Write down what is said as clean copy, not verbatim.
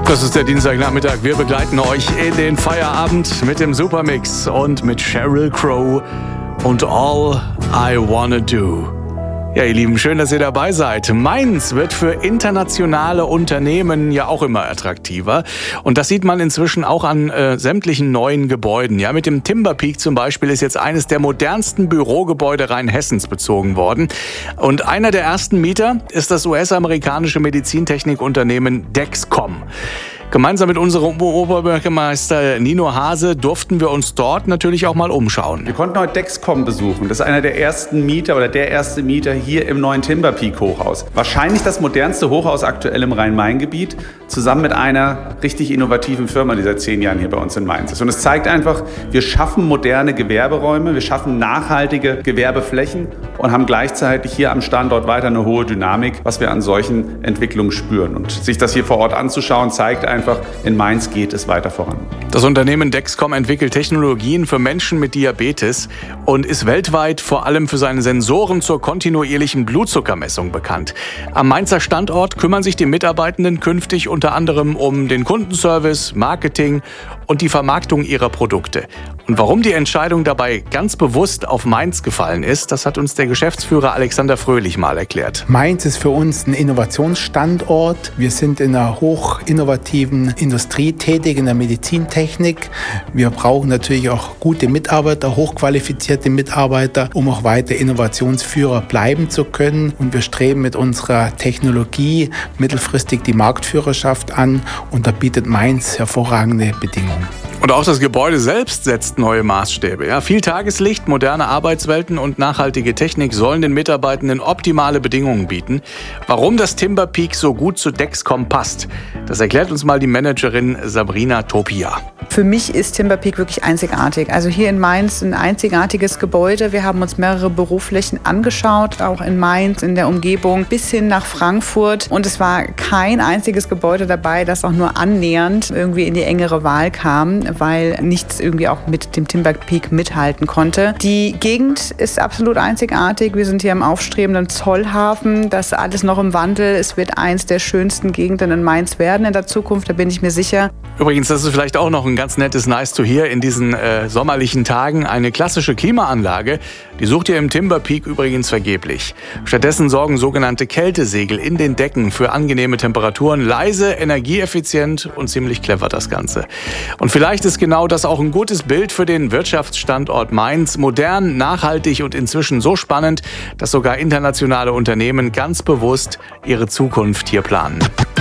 Das ist der Dienstagnachmittag. Wir begleiten euch in den Feierabend mit dem Supermix und mit Sheryl Crow und All I Wanna Do. Ja, ihr Lieben, schön, dass ihr dabei seid. Mainz wird für internationale Unternehmen ja auch immer attraktiver. Und das sieht man inzwischen auch an sämtlichen neuen Gebäuden. Ja, mit dem Timber-Peak zum Beispiel ist jetzt eines der modernsten Bürogebäude Rheinhessens bezogen worden. Und einer der ersten Mieter ist das US-amerikanische Medizintechnikunternehmen Dexcom. Gemeinsam mit unserem Oberbürgermeister Nino Hase durften wir uns dort natürlich auch mal umschauen. Wir konnten heute Dexcom besuchen. Das ist einer der ersten Mieter oder der erste Mieter hier im neuen Timber Peak Hochhaus. Wahrscheinlich das modernste Hochhaus aktuell im Rhein-Main-Gebiet, zusammen mit einer richtig innovativen Firma, die seit 10 Jahren hier bei uns in Mainz ist. Und es zeigt einfach, wir schaffen moderne Gewerberäume, wir schaffen nachhaltige Gewerbeflächen und haben gleichzeitig hier am Standort weiter eine hohe Dynamik, was wir an solchen Entwicklungen spüren. Und sich das hier vor Ort anzuschauen, zeigt einfach, in Mainz geht es weiter voran. Das Unternehmen Dexcom entwickelt Technologien für Menschen mit Diabetes und ist weltweit vor allem für seine Sensoren zur kontinuierlichen Blutzuckermessung bekannt. Am Mainzer Standort kümmern sich die Mitarbeitenden künftig unter anderem um den Kundenservice, Marketing und die Vermarktung ihrer Produkte. Und warum die Entscheidung dabei ganz bewusst auf Mainz gefallen ist, das hat uns der Geschäftsführer Alexander Fröhlich mal erklärt. Mainz ist für uns ein Innovationsstandort. Wir sind in einer hochinnovativen Industrie tätig, in der Medizintechnik. Wir brauchen natürlich auch gute Mitarbeiter, hochqualifizierte Mitarbeiter, um auch weiter Innovationsführer bleiben zu können. Und wir streben mit unserer Technologie mittelfristig die Marktführerschaft an. Und da bietet Mainz hervorragende Bedingungen. Und auch das Gebäude selbst setzt neue Maßstäbe. Ja, viel Tageslicht, moderne Arbeitswelten und nachhaltige Technik sollen den Mitarbeitenden optimale Bedingungen bieten. Warum das Timber Peak so gut zu Dexcom passt, das erklärt uns mal die Managerin Sabrina Topia. Für mich ist Timber Peak wirklich einzigartig. Also hier in Mainz ein einzigartiges Gebäude. Wir haben uns mehrere Büroflächen angeschaut, auch in Mainz, in der Umgebung, bis hin nach Frankfurt. Und es war kein einziges Gebäude dabei, das auch nur annähernd irgendwie in die engere Wahl kam, weil nichts irgendwie auch mit dem Timber Peak mithalten konnte. Die Gegend ist absolut einzigartig. Wir sind hier am aufstrebenden Zollhafen. Das ist alles noch im Wandel. Es wird eins der schönsten Gegenden in Mainz werden in der Zukunft, da bin ich mir sicher. Übrigens, das ist vielleicht auch noch ein ganz nettes Nice to Hear in diesen sommerlichen Tagen. Eine klassische Klimaanlage, die sucht ihr im Timber Peak übrigens vergeblich. Stattdessen sorgen sogenannte Kältesegel in den Decken für angenehme Temperaturen, leise, energieeffizient und ziemlich clever das Ganze. Und vielleicht ist genau das auch ein gutes Bild für den Wirtschaftsstandort Mainz. Modern, nachhaltig und inzwischen so spannend, dass sogar internationale Unternehmen ganz bewusst ihre Zukunft hier planen.